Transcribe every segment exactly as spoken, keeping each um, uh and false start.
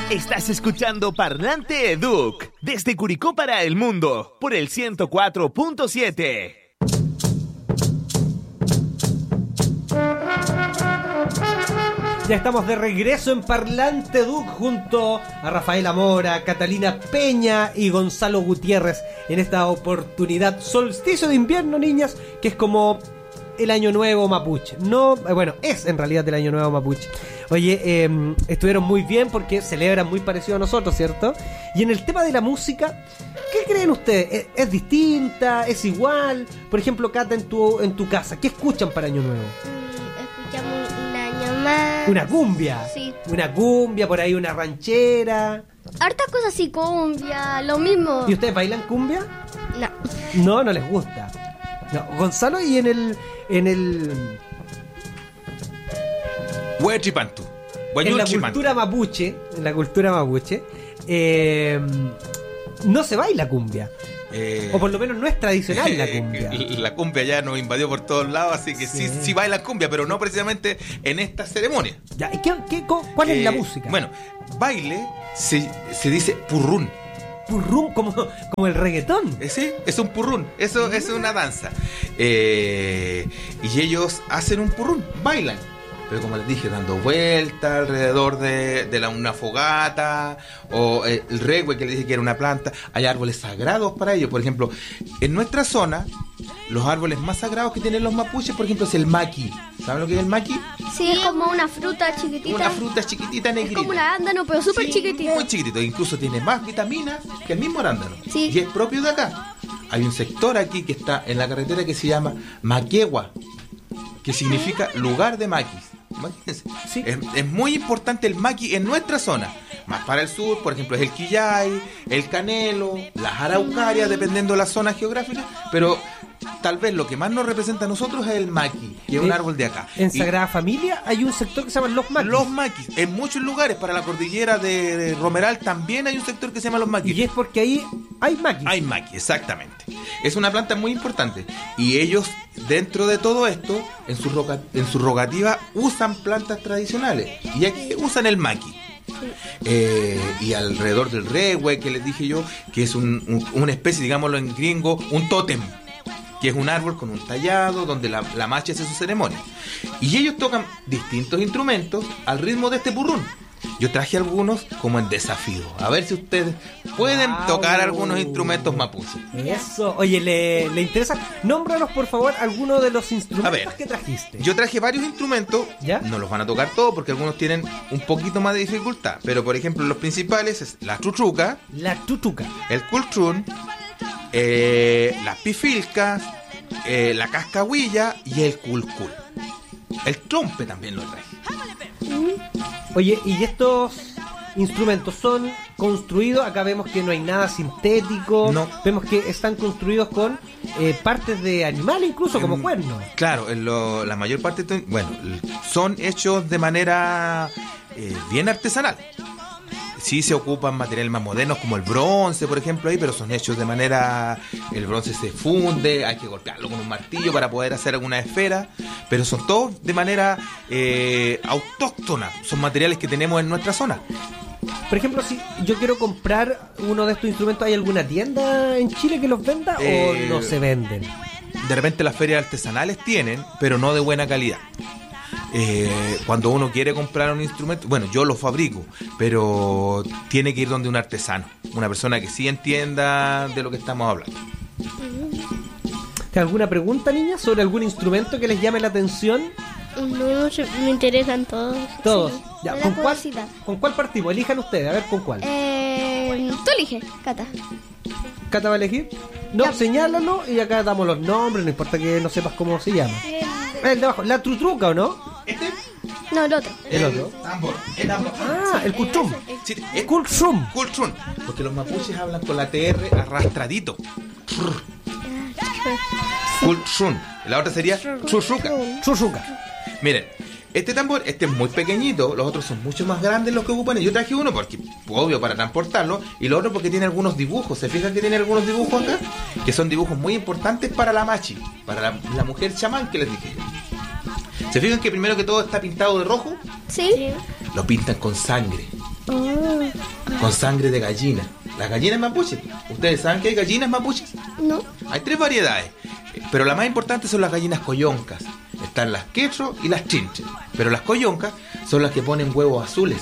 Estás escuchando Parlante Educ desde Curicó para el mundo por el ciento cuatro punto siete. Ya estamos de regreso en Parlante Educ junto a Rafaela Mora, Catalina Peña y Gonzalo Gutiérrez en esta oportunidad solsticio de invierno, niñas, que es como el año nuevo mapuche. No, bueno, es en realidad el año nuevo mapuche. Oye, eh, estuvieron muy bien porque celebran muy parecido a nosotros, ¿cierto? Y en el tema de la música, ¿qué creen ustedes? ¿Es, es distinta? ¿Es igual? Por ejemplo, Cata, en tu, en tu casa, ¿qué escuchan para Año Nuevo? Mm, escuchamos un año más. ¿Una cumbia? Sí. Una cumbia, por ahí una ranchera. Hartas cosas así, cumbia, lo mismo. ¿Y ustedes bailan cumbia? No. No, no les gusta. No, Gonzalo, y en el... En el Huechipantu. En la cultura mapuche, en la cultura mapuche, eh, no se baila cumbia. Eh, o por lo menos no es tradicional la cumbia. La cumbia ya nos invadió por todos lados, así que sí, sí, sí bailan cumbia, pero no precisamente en esta ceremonia. Ya, ¿qué, qué, ¿Cuál es eh, la música? Bueno, baile se, se dice purrún. Purrún, como, como el reggaetón. Eh, sí, es un purrún, eso es una danza. Eh, y ellos hacen un purrún, bailan. Pero como les dije, dando vueltas alrededor de, de la, una fogata, o eh, el regüe que les dije que era una planta. Hay árboles sagrados para ellos. Por ejemplo, en nuestra zona, los árboles más sagrados que tienen los mapuches, por ejemplo, es el maqui. ¿Saben lo que es el maqui? Sí, es como una fruta chiquitita. Una fruta chiquitita negrita. Es como un arándano, pero súper sí, chiquitito. Muy chiquitito, incluso tiene más vitaminas que el mismo arándano. Sí. Y es propio de acá. Hay un sector aquí que está en la carretera que se llama Maquegua, que significa lugar de maquis. Imagínense. Sí. Es, es muy importante el maqui en nuestra zona. Más para el sur, por ejemplo, es el quillay, el canelo, las araucarias, dependiendo de la zona geográfica. Pero tal vez lo que más nos representa a nosotros es el maqui, que es un Eh, árbol de acá. En Y Sagrada Familia hay un sector que se llama Los Maquis. los maquis, en muchos lugares, para la cordillera de, de Romeral también hay un sector que se llama los maquis. Y es porque ahí hay maquis. Hay maqui, exactamente. Es una planta muy importante. Y ellos, dentro de todo esto, en su, roca, en su rogativa, usan plantas tradicionales. Y aquí usan el maqui. Eh, y alrededor del regüe, que les dije yo, que es un, un, una especie, digámoslo en gringo, un tótem, que es un árbol con un tallado donde la, la machi hace su ceremonia. Y ellos tocan distintos instrumentos al ritmo de este purrún. Yo traje algunos como en desafío. A ver si ustedes pueden Wow. tocar algunos instrumentos mapuche. Eso. Oye, ¿le, le interesa? Nómbranos, por favor, alguno de los instrumentos A ver, que trajiste. Yo traje varios instrumentos. ¿Ya? No los van a tocar todos porque algunos tienen un poquito más de dificultad. Pero, por ejemplo, los principales es la chuchuca, La tutuca. el cultrún, eh, las pifilcas, eh, la cascahuilla y el culcul. El trompe también lo traje. Oye, ¿y estos instrumentos son construidos? Acá vemos que no hay nada sintético. No. Vemos que están construidos con eh, partes de animales, incluso como Em, cuernos. Claro, en lo- la mayor parte, de- bueno, son hechos de manera eh, bien artesanal. Sí se ocupan materiales más modernos como el bronce, por ejemplo, ahí, pero son hechos de manera... El bronce se funde, hay que golpearlo con un martillo para poder hacer alguna esfera, pero son todos de manera eh, autóctona, son materiales que tenemos en nuestra zona. Por ejemplo, si yo quiero comprar uno de estos instrumentos, ¿hay alguna tienda en Chile que los venda Eh, o no se venden? De repente las ferias artesanales tienen, pero no de buena calidad. Eh, cuando uno quiere comprar un instrumento, bueno, yo lo fabrico, pero tiene que ir donde un artesano, una persona que sí entienda de lo que estamos hablando. ¿Alguna pregunta, niña, sobre algún instrumento que les llame la atención? No, no sé, me interesan todos. Todos. Sí, Ya, me da ¿con cuál, curiosidad. ¿Con cuál partimos? Elijan ustedes, a ver con cuál. Eh, tú elige, Cata. ¿Cata va a elegir? No, Ya. señálalo y acá damos los nombres, no importa que no sepas cómo se llama. El de abajo, la trutruca, ¿o no? Este No, el otro. El otro. tambor, el tambor. Ah, el cultrum. Sí, El es cultrum. cultrún, porque los mapuches hablan con la T R arrastradito. Cultrún. La otra sería chuchuca. Chuchuca. Miren, este tambor, este es muy pequeñito, los otros son mucho más grandes los que ocupan. Y yo traje uno porque, obvio, para transportarlo, y lo otro porque tiene algunos dibujos. ¿Se fijan que tiene algunos dibujos acá? Que son dibujos muy importantes para la machi, para la, la mujer chamán que les dije. ¿Se fijan que primero que todo está pintado de rojo? ¿Sí? Lo pintan con sangre. Oh, con sangre de gallina. Las gallinas mapuches. ¿Ustedes saben que hay gallinas mapuches? no. Hay tres variedades, pero las más importantes son las gallinas coyoncas. Están las quechro y las chinches. Pero las coyoncas son las que ponen huevos azules.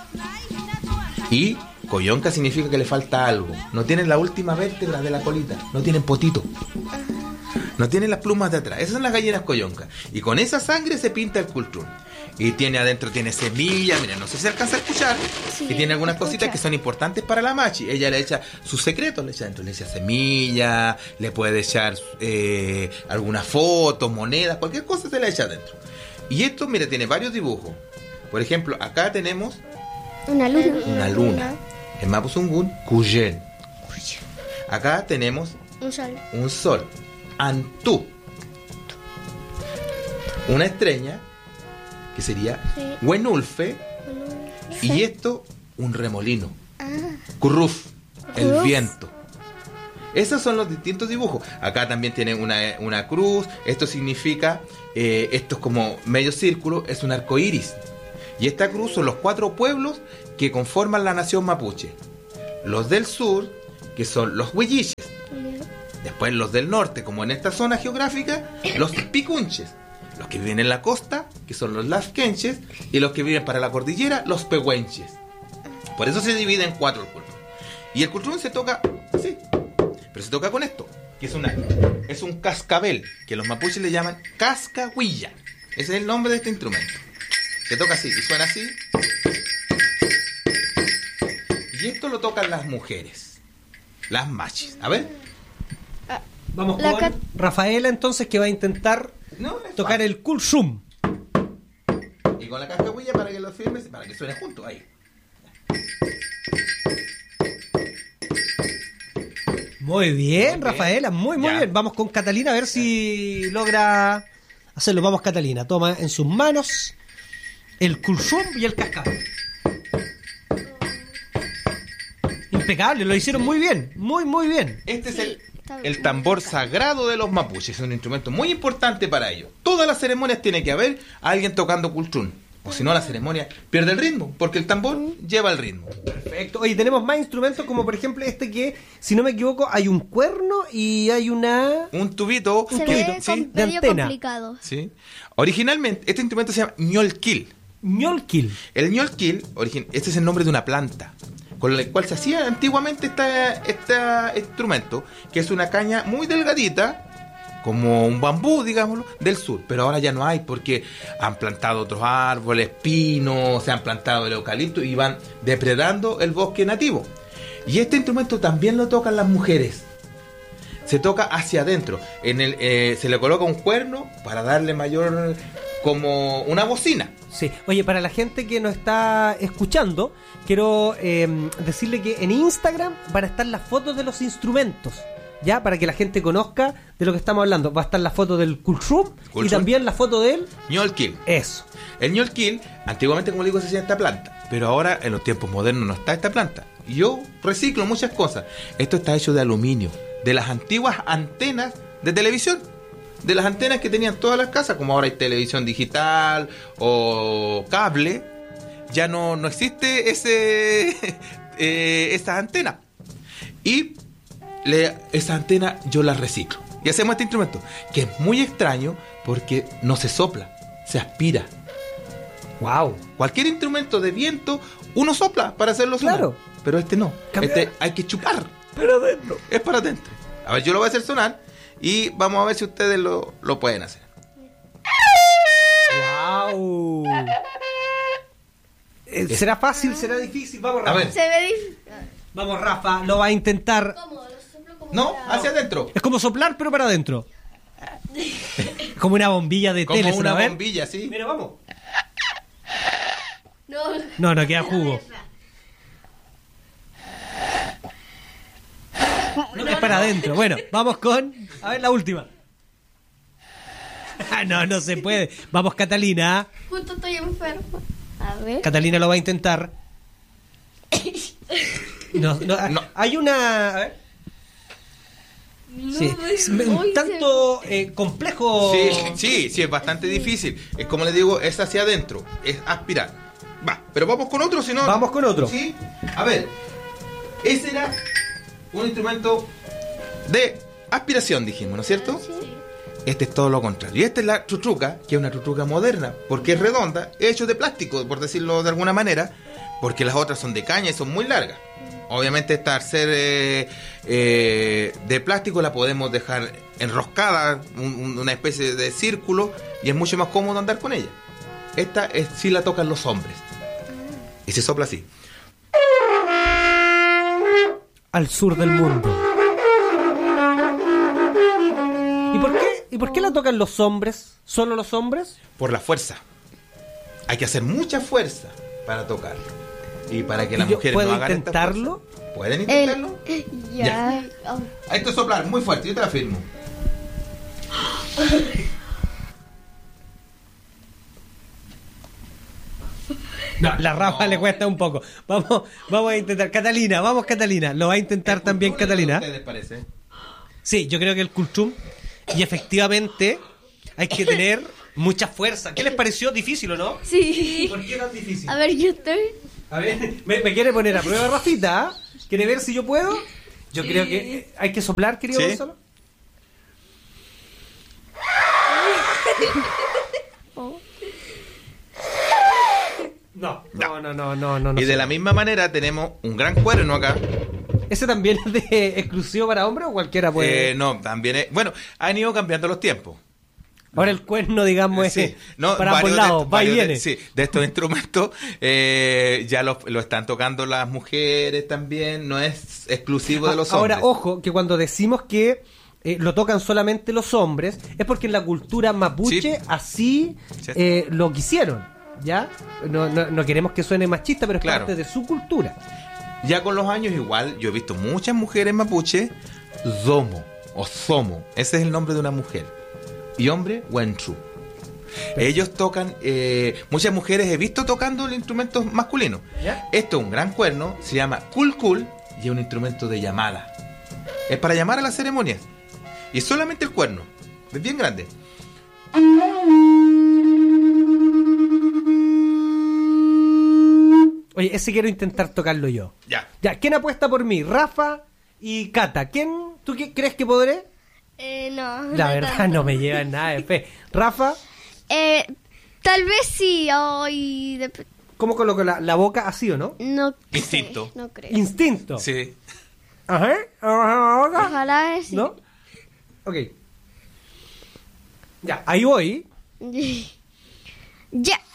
Y coyonca significa que le falta algo. No tienen la última vértebra de la colita. No tienen potito. No tienen las plumas de atrás. Esas son las gallinas coyoncas. Y con esa sangre se pinta el cultrún. Y tiene adentro, tiene semillas. Miren, no sé si se alcanza a escuchar. Sí, que tiene algunas se cositas escucha. que son importantes para la machi. Ella le echa sus secretos, le echa adentro. Le echa semilla, le puede echar eh, alguna foto, monedas, cualquier cosa se le echa adentro. Y esto, mire, tiene varios dibujos. Por ejemplo, acá tenemos Una luna. una luna. En Mapuzungún, Cuyen. Acá tenemos Un sol. un sol, Antú. Una estrella, que sería Sí. Huenulfe. Sí. Y esto, un remolino, Ah, Curruf, el Curruf. viento. Esos son los distintos dibujos. Acá también tienen una, una cruz. Esto significa, eh, esto es como medio círculo, es un arco iris. Y esta cruz son los cuatro pueblos que conforman la nación mapuche. Los del sur, que son los huilliches. Después los del norte, como en esta zona geográfica, los picunches. Los que viven en la costa, que son los lasquenches. Y los que viven para la cordillera, los pehuenches. Por eso se divide en cuatro el cultrún. Y el cultrún se toca así. Pero se toca con esto, que es, una, es un cascabel, que los mapuches le llaman cascahuilla. Ese es el nombre de este instrumento. Se toca así, y suena así. Y esto lo tocan las mujeres, las machis. A ver. Vamos La con cat- Rafaela entonces, que va a intentar No, es tocar fácil. el kulsum. Y con la cascahuilla para que lo firmes, para que suene junto, ahí. Muy bien, Muy bien. Rafaela, muy, muy Ya. bien. Vamos con Catalina a ver si logra hacerlo. Vamos, Catalina. Toma en sus manos el kulsum y el cascabel. Impecable, lo hicieron muy bien, muy, muy bien. Este es el, está el muy tambor rico. sagrado de los mapuches. Es un instrumento muy importante para ellos. Todas las ceremonias tiene que haber alguien tocando cultrún. O si no, la ceremonia pierde el ritmo, porque el tambor lleva el ritmo. Perfecto. Oye, tenemos más instrumentos, como por ejemplo este que, si no me equivoco, hay un cuerno y hay una... Un tubito. Se que- ve sí, com- de medio antena. complicado. sí. Originalmente, este instrumento se llama ñolquil. ñolquil. El ñolquil, origin- este es el nombre de una planta con la cual se hacía antiguamente esta, este instrumento, que es una caña muy delgadita, como un bambú, digámoslo, del sur. Pero ahora ya no hay, porque han plantado otros árboles, pinos, se han plantado el eucalipto y van depredando el bosque nativo. Y este instrumento también lo tocan las mujeres. Se toca hacia adentro. En el, eh, se le coloca un cuerno para darle mayor, como una bocina. Sí. Oye, para la gente que nos está escuchando, quiero eh, decirle que en Instagram van a estar las fotos de los instrumentos, ya, para que la gente conozca de lo que estamos hablando. Va a estar la foto del kulsum y Kulsum. también la foto del... ñolquil. Eso. El ñolquil, antiguamente, como le digo, se hacía esta planta, pero ahora en los tiempos modernos no está esta planta. Y yo reciclo muchas cosas. Esto está hecho de aluminio, de las antiguas antenas de televisión, de las antenas que tenían todas las casas, como ahora hay televisión digital o cable. Ya no, no existe ese eh, esa antena. Y le, esa antena yo la reciclo. Y hacemos este instrumento, que es muy extraño porque no se sopla, se aspira. Wow. Cualquier instrumento de viento, uno sopla para hacerlo sonar. Claro. Pero este no. Cambia- Este hay que chupar. Pero adentro. Es para adentro. A ver, yo lo voy a hacer sonar y vamos a ver si ustedes lo, lo pueden hacer. Wow. Eh, ¿Será fácil? ¿Será difícil? Vamos, Rafa. A ver. Se ve difícil. Vamos, Rafa. Lo va a intentar. No, hacia adentro. Es como soplar, pero para adentro. Como una bombilla de Como tele. ¿se una la ven? bombilla, ¿sí? Mira, vamos. No. No, no queda jugo. No, es para adentro. Bueno, vamos con... A ver, la última. Ah, no, no se puede. Vamos, Catalina. Justo estoy enferma. A ver. Catalina lo va a intentar. No, no, No. Hay una... A ver. Sí, es un Uy, tanto eh, complejo. Sí, sí, sí, es bastante difícil. Es como les digo, es hacia adentro, es aspirar. Va, pero vamos con otro, si no... Vamos con otro. Sí. A ver, ese era un instrumento de aspiración, dijimos, ¿no es cierto? Sí. Este es todo lo contrario. Y esta es la trutruca, que es una trutruca moderna, porque es redonda, hecho de plástico, por decirlo de alguna manera, porque las otras son de caña y son muy largas. Obviamente esta, al ser eh, eh, de plástico, la podemos dejar enroscada, un, un, una especie de círculo, y es mucho más cómodo andar con ella. Esta es, sí la tocan los hombres. Y se sopla así. Al sur del mundo. ¿Y por qué? ¿Y por qué la tocan los hombres? ¿Solo los hombres? Por la fuerza. Hay que hacer mucha fuerza para tocarlo. Y para que las ¿Y yo mujeres puedo no hagan esta intentarlo? fuerza. ¿Pueden intentarlo? Ya. Oh. Hay que soplar muy fuerte, yo te la firmo. No, la Rafa No. le cuesta un poco. Vamos, vamos a intentar. Catalina, vamos Catalina. ¿Lo va a intentar también Catalina? ¿Qué les parece? Sí, yo creo que el cultum. Y efectivamente hay que tener mucha fuerza. ¿Qué les pareció? ¿Difícil o no? Sí. ¿Por qué tan difícil? A ver, yo estoy. A ver, ¿me, me quiere poner a prueba Rafita? ¿Quiere ver si yo puedo? Yo creo que hay que soplar, querido ¿Sí? Gonzalo. Oh. No, no, no, no, no, no. no Y de sé. la misma manera tenemos un gran cuerno acá. ¿Ese también es de exclusivo para hombres o cualquiera puede? Eh, no, también es... Bueno, han ido cambiando los tiempos. Ahora el cuerno, digamos, Sí, es no, para ambos varios de lados, estos- va y varios de- viene. sí, de estos instrumentos eh, ya lo, lo están tocando las mujeres también, no es exclusivo de los Ahora, hombres. ojo, que cuando decimos que eh, lo tocan solamente los hombres, es porque en la cultura mapuche Sí. así Sí. eh, lo quisieron, ¿ya? No, no, no queremos que suene machista, pero es Claro. parte de su cultura. Ya con los años igual, yo he visto muchas mujeres mapuche, Zomo o Zomo, ese es el nombre de una mujer. Y hombre, Wentru. Ellos tocan, eh, muchas mujeres he visto tocando el instrumento masculino. ¿Ya? Esto es un gran cuerno, se llama Kulkul y es un instrumento de llamada. Es para llamar a las ceremonias. Y solamente el cuerno, es bien grande. Oye, ese quiero intentar tocarlo yo. Ya. Ya, ¿quién apuesta por mí? Rafa y Cata. ¿Quién tú qué crees que podré? Eh, no. La verdad no me lleva nada de fe. Rafa, Eh, tal vez sí, hoy. dep- ¿cómo coloco la, la boca así o no? No sé, Instinto. no creo. Instinto. Sí. Ajá. Ajá. Ojalá sí. ¿No? Ok. Ya, ahí voy. Ya.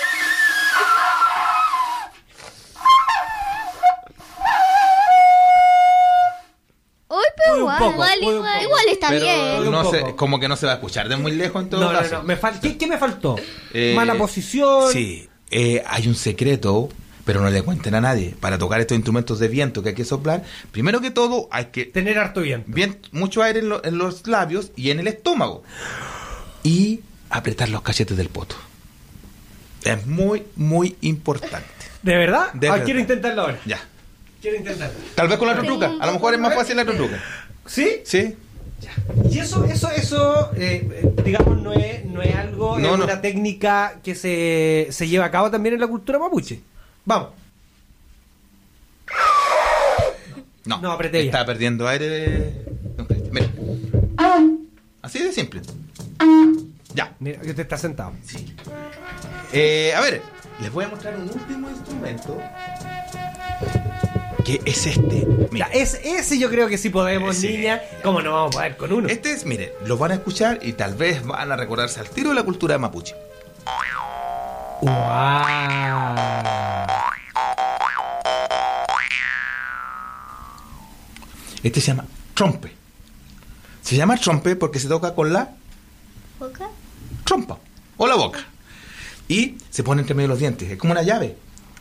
Uy, pero Uy, un igual, poco, igual, uy, un igual, poco. igual está Pero bien. no Un sé, poco. como que no se va a escuchar de muy lejos en todo No, no, caso. no. Me fal- ¿Qué, qué me faltó? Eh, Mala posición. Sí, eh, hay un secreto, pero no le cuenten a nadie. Para tocar estos instrumentos de viento que hay que soplar, primero que todo hay que Tener harto viento. bien mucho aire en, lo- en los labios y en el estómago. Y apretar los cachetes del poto. Es muy, muy importante. ¿De verdad? De ah, verdad. quiero intentarlo ahora. Ya. Quiero intentarlo. Tal vez con la Tengo trutruca. un A lo mejor es más poco- fácil la trutruca. ¿Sí? Sí. Y eso, eso, eso, eh, eh, digamos, no es, no es algo, No, es no. una técnica que se, se lleva a cabo también en la cultura mapuche. Vamos. No, No, apreté ya. está perdiendo aire. Don Cristian. Mira. Así de simple. Ya. Mira, que usted está sentado. Sí. Eh, a ver, les voy a mostrar un último instrumento. Que es este. Mira, Ya, es, ese yo creo que sí podemos, Sí. niña. ¿Cómo no vamos a poder con uno? este es, mire, lo van a escuchar y tal vez van a recordarse al tiro de la cultura mapuche. ¡Wow! Este se llama trompe. Se llama trompe porque se toca con la ¿Boca? trompa o la boca. Y se pone entre medio de los dientes. Es como una llave.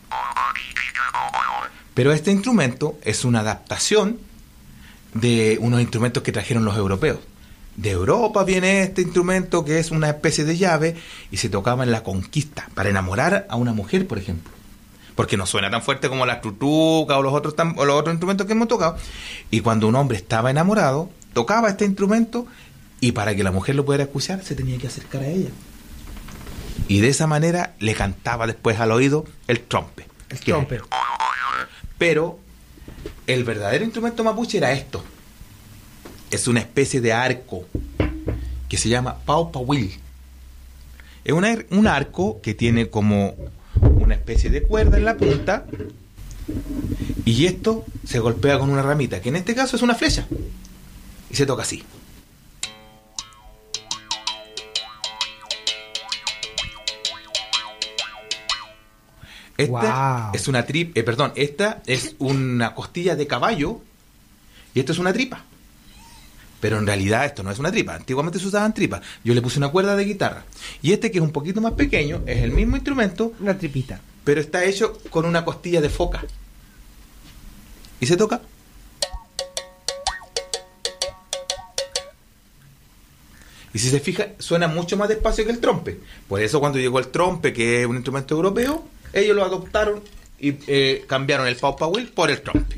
Pero este instrumento es una adaptación de unos instrumentos que trajeron los europeos. De Europa viene este instrumento que es una especie de llave y se tocaba en la conquista para enamorar a una mujer, por ejemplo. Porque no suena tan fuerte como la trutuca o los otros tam- o los otros instrumentos que hemos tocado. Y cuando un hombre estaba enamorado, tocaba este instrumento y para que la mujer lo pudiera escuchar se tenía que acercar a ella. Y de esa manera le cantaba después al oído el trompe. El trompe. Pero el verdadero instrumento mapuche era esto. Es una especie de arco que se llama paupahuil. Es una, un arco que tiene como una especie de cuerda en la punta, y esto se golpea con una ramita, que en este caso es una flecha, y se toca así. Esta Wow. es una tripa, eh, perdón, esta es una costilla de caballo y esto es una tripa. Pero en realidad esto no es una tripa. Antiguamente se usaban tripas. Yo le puse una cuerda de guitarra. Y este, que es un poquito más pequeño, es el mismo instrumento, Una tripita. pero está hecho con una costilla de foca. Y se toca. Y si se fija, suena mucho más despacio que el trompe. Por eso cuando llegó el trompe, que es un instrumento europeo, ellos lo adoptaron y eh, cambiaron el paupahuil por el trompe.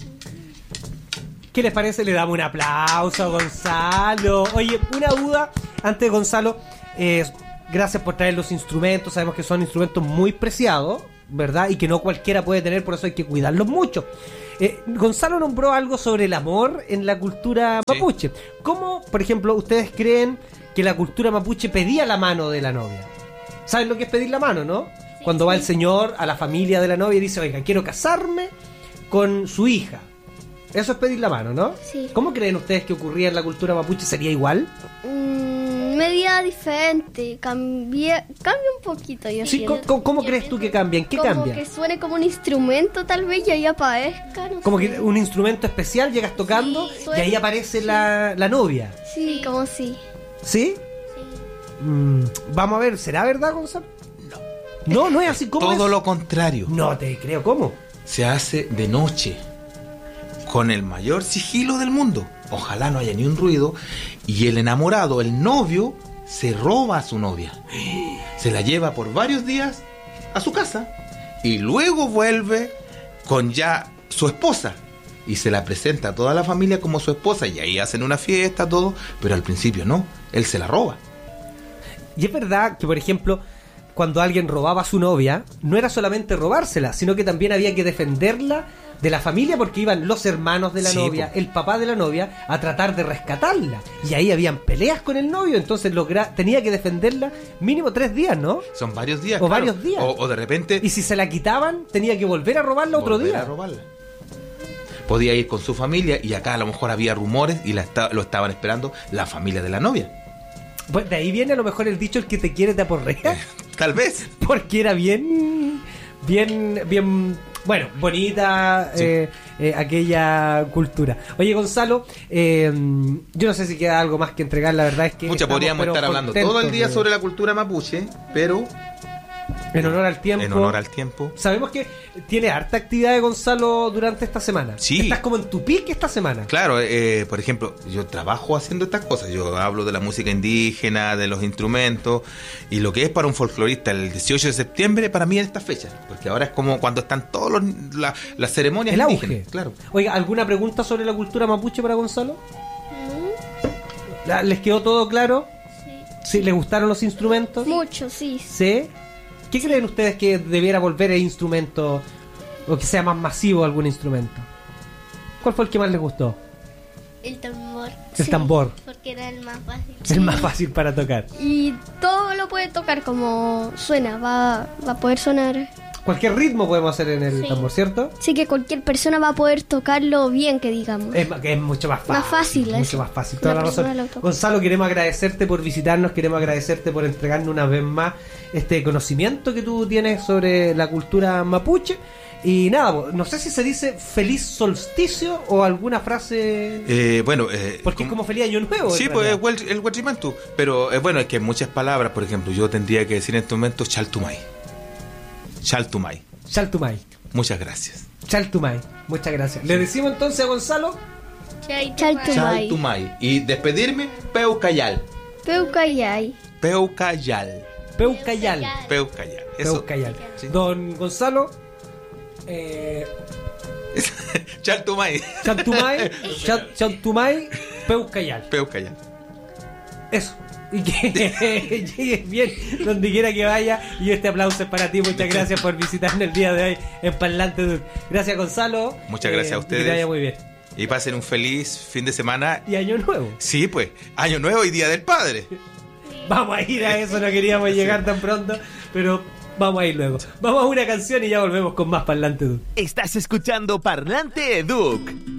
¿Qué les parece? Le damos un aplauso a Gonzalo. Oye, una duda antes, Gonzalo. Eh, gracias por traer los instrumentos. Sabemos que son instrumentos muy preciados, ¿verdad? Y que no cualquiera puede tener, por eso hay que cuidarlos mucho. Eh, Gonzalo nombró algo sobre el amor en la cultura Sí. mapuche. ¿Cómo, por ejemplo, ustedes creen que la cultura mapuche pedía la mano de la novia? ¿Saben lo que es pedir la mano, no? Cuando va el señor a la familia de la novia y dice, oiga, quiero casarme con su hija. Eso es pedir la mano, ¿no? Sí. ¿Cómo creen ustedes que ocurría en la cultura mapuche? ¿Sería igual? Mm, media diferente, cambia, cambia un poquito, yo Sí, siento. ¿cómo, cómo- cómo crees tú que cambia? ¿En qué Como cambia? que suene como un instrumento tal vez y ahí aparezca, no Como sé. que un instrumento especial llegas tocando Sí, y suena- ahí aparece la, la novia. Sí, como sí. ¿Sí? Mm, vamos a ver, ¿será verdad, Gonzalo? No. No, no es así. ¿Cómo Todo es? lo contrario. No te creo, ¿cómo? Se hace de noche, con el mayor sigilo del mundo. Ojalá no haya ni un ruido. Y el enamorado, el novio, se roba a su novia. Se la lleva por varios días a su casa. Y luego vuelve con ya su esposa. Y se la presenta a toda la familia como su esposa. Y ahí hacen una fiesta, todo. Pero al principio no. Él se la roba. Y es verdad que, por ejemplo, cuando alguien robaba a su novia, no era solamente robársela, sino que también había que defenderla de la familia, porque iban los hermanos de la Sí, novia, po. el papá de la novia, a tratar de rescatarla. Y ahí habían peleas con el novio, entonces logra- tenía que defenderla mínimo tres días, ¿no? Son varios días. O claro. varios días. O, o de repente... Y si se la quitaban, tenía que volver a robarla otro volver día. a robarla. Podía ir con su familia y acá a lo mejor había rumores y la esta- lo estaban esperando la familia de la novia. Pues de ahí viene a lo mejor el dicho, el que te quiere te aporrea. Tal vez. Porque era bien, bien, bien, bueno, bonita Sí. eh, eh, aquella cultura. Oye, Gonzalo, eh, yo no sé si queda algo más que entregar, la verdad es que... Mucha, estamos, podríamos pero estar hablando contentos todo el día de- sobre la cultura mapuche, pero En honor al tiempo. en honor al tiempo. Sabemos que tiene harta actividad de Gonzalo durante esta semana. Sí. Estás como en tu pique esta semana. Claro, eh, por ejemplo, yo trabajo haciendo estas cosas. Yo hablo de la música indígena, de los instrumentos, y lo que es para un folclorista el dieciocho de septiembre, para mí es esta fecha, porque ahora es como cuando están todas las ceremonias El indígenas. auge. Claro. Oiga, ¿alguna pregunta sobre la cultura mapuche para Gonzalo? ¿La- ¿Les quedó todo claro? ¿Sí? ¿Les gustaron los instrumentos? Mucho, sí. ¿Sí? ¿Qué creen ustedes que debiera volver el instrumento o que sea más masivo algún instrumento? ¿Cuál fue el que más les gustó? El tambor. El tambor. Porque era el más fácil. Es el más fácil para tocar. Y todo lo puede tocar como suena, va, va a poder sonar. Cualquier ritmo podemos hacer en el Sí. tambor, ¿cierto? Así que cualquier persona va a poder tocarlo bien, que digamos. Es, ma- que es mucho más fácil. Más fácil, Mucho eso. más fácil. Una Toda la persona razón. lo toca. Gonzalo, queremos agradecerte por visitarnos, queremos agradecerte por entregarnos una vez más este conocimiento que tú tienes sobre la cultura mapuche. Y nada, po, no sé si se dice feliz solsticio o alguna frase... Eh, bueno, eh, porque es como feliz año nuevo. Sí, en pues realidad. es huel- el huachimantu. Pero eh, bueno, es que en muchas palabras, por ejemplo, yo tendría que decir en este momento Chaltumay. Chaltumay. Chaltumay. Muchas gracias. Chaltumay. Muchas gracias. Le decimos entonces a Gonzalo... Chaito, Chaito. mamá. Chaltumay. Y despedirme, Peucayal. Peucayay. Peucayal. Peucayal. Peucayal. Eso. Peucayal. Sí. Don Gonzalo... Eh, Chaltumay. Chantumay, Chan- Chantumay, Peucayal. Peucayal. Eso. Y que llegues bien donde quiera que vaya. Y este aplauso es para ti. Muchas gracias por visitarnos el día de hoy en Parlante Duc. Gracias, Gonzalo. Muchas gracias eh, a ustedes. Que te vaya muy bien. Y pasen un feliz fin de semana. Y año nuevo. Sí, pues, año nuevo y Día del Padre. Vamos a ir a eso, no queríamos llegar tan pronto, pero vamos a ir luego. Vamos a una canción y ya volvemos con más Parlante Duc. Estás escuchando Parlante Duc.